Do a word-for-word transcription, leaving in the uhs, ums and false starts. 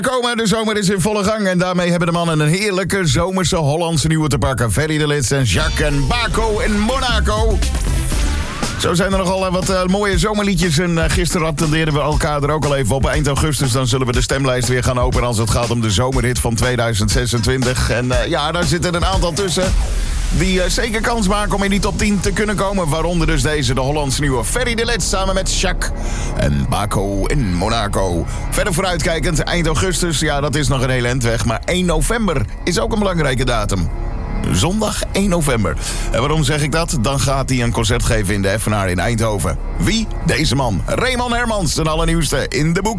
Komen, de zomer is in volle gang en daarmee hebben de mannen een heerlijke zomerse Hollandse nieuwe te pakken. Ferry de Lits en Jacques en Baco in Monaco. Zo zijn er nogal wat uh, mooie zomerliedjes en uh, gisteren attendeerden we elkaar er ook al even op. Eind augustus dan zullen we de stemlijst weer gaan openen als het gaat om de zomerhit van tweeduizend zesentwintig. En uh, ja, daar zitten een aantal tussen die uh, zeker kans maken om in die top tien te kunnen komen. Waaronder dus deze, de Hollandse nieuwe Ferry de Lits samen met Jacques en Baco in Monaco. Verder vooruitkijkend, eind augustus, ja dat is nog een hele eind maar één november is ook een belangrijke datum. Zondag één november. En waarom zeg ik dat? Dan gaat hij een concert geven in de Effenaar in Eindhoven. Wie? Deze man. Raymond Hermans, de allernieuwste in de boeken.